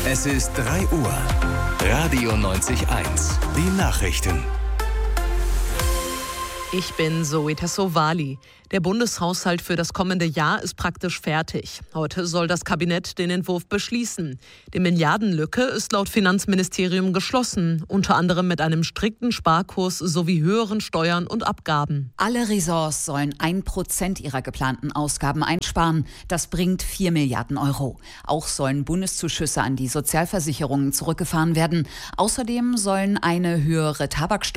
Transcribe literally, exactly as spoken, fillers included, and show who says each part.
Speaker 1: Es ist drei Uhr. Radio neunzig eins. Die Nachrichten.
Speaker 2: Ich bin Zoe Tassovali. Der Bundeshaushalt für das kommende Jahr ist praktisch fertig. Heute soll das Kabinett den Entwurf beschließen. Die Milliardenlücke ist laut Finanzministerium geschlossen, unter anderem mit einem strikten Sparkurs sowie höheren Steuern und Abgaben.
Speaker 3: Alle Ressorts sollen ein Prozent ihrer geplanten Ausgaben einsparen. Das bringt vier Milliarden Euro. Auch sollen Bundeszuschüsse an die Sozialversicherungen zurückgefahren werden. Außerdem sollen eine höhere Tabaksteuer